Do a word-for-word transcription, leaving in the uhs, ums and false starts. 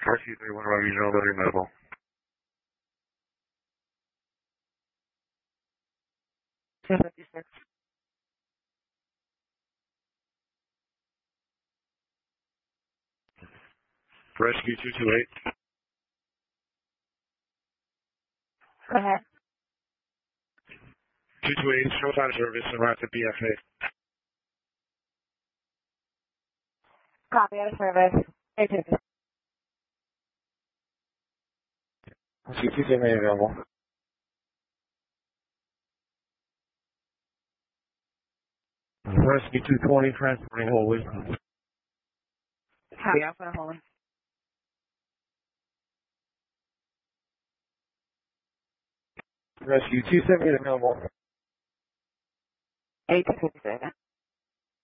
Rescue three one one Regional Building Medical. two fifty-six. Rescue two two eight. Go ahead. two two eight, showtime service and route to B F A. Copy out of service. eight fifty. Rescue two seven eight available. Rescue two twenty, transporting Holy. Copy out for Holy. Rescue two seven eight available. eight fifty-seven.